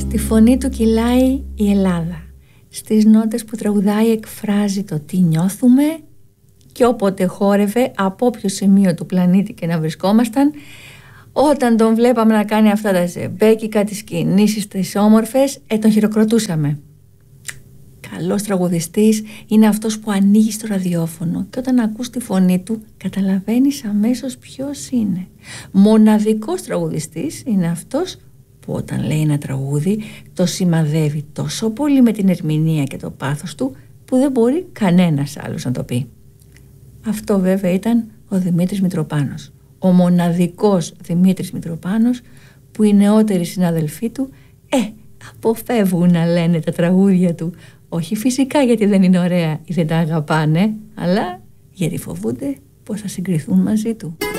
Στη φωνή του κυλάει η Ελλάδα. Στις νότες που τραγουδάει εκφράζει το τι νιώθουμε και όποτε χόρευε, από όποιο σημείο του πλανήτη και να βρισκόμασταν, όταν τον βλέπαμε να κάνει αυτά τα ζεμπέκικα, τις κινήσεις, τις όμορφες, τον χειροκροτούσαμε. Καλός τραγουδιστής είναι αυτός που ανοίγει στο ραδιόφωνο και όταν ακούς τη φωνή του καταλαβαίνεις αμέσως ποιος είναι. Μοναδικός τραγουδιστής είναι αυτός που όταν λέει ένα τραγούδι το σημαδεύει τόσο πολύ με την ερμηνεία και το πάθος του που δεν μπορεί κανένας άλλος να το πει. Αυτό βέβαια ήταν ο Δημήτρης Μητροπάνος. Ο μοναδικός Δημήτρης Μητροπάνος που οι νεότεροι συνάδελφοί του αποφεύγουν να λένε τα τραγούδια του. Όχι φυσικά γιατί δεν είναι ωραία ή δεν τα αγαπάνε, αλλά γιατί φοβούνται πως θα συγκριθούν μαζί του.